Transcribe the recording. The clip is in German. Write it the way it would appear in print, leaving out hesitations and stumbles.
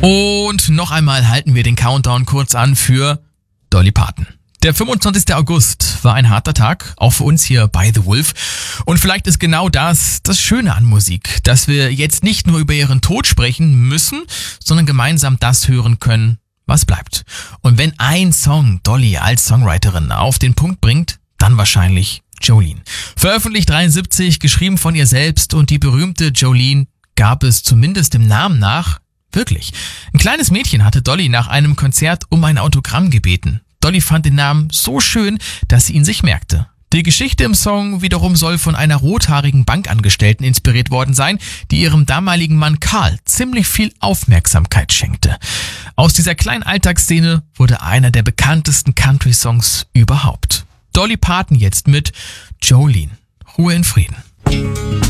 Und noch einmal halten wir den Countdown kurz an für Dolly Parton. Der 25. August war ein harter Tag, auch für uns hier bei The Wolf. Und vielleicht ist genau das Schöne an Musik, dass wir jetzt nicht nur über ihren Tod sprechen müssen, sondern gemeinsam das hören können, was bleibt. Und wenn ein Song Dolly als Songwriterin auf den Punkt bringt, dann wahrscheinlich Jolene. Veröffentlicht 73, geschrieben von ihr selbst, und die berühmte Jolene gab es zumindest dem Namen nach wirklich. Ein kleines Mädchen hatte Dolly nach einem Konzert um ein Autogramm gebeten. Dolly fand den Namen so schön, dass sie ihn sich merkte. Die Geschichte im Song wiederum soll von einer rothaarigen Bankangestellten inspiriert worden sein, die ihrem damaligen Mann Carl ziemlich viel Aufmerksamkeit schenkte. Aus dieser kleinen Alltagsszene wurde einer der bekanntesten Country-Songs überhaupt. Dolly Parton jetzt mit Jolene. Ruhe in Frieden.